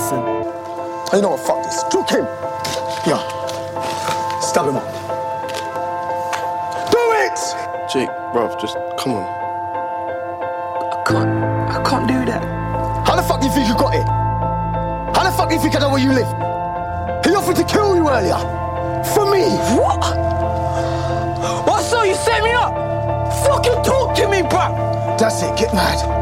listen. You know what, fuck this. Juke him. Yeah. Stab him up. Do it! Jake, bruv, just come on. I can't do that. How the fuck do you think you got it? How the fuck do you think I know where you live? He offered to kill you earlier. For me. What? What, so you set me up? Fucking talk to me, bruv! That's it, get mad.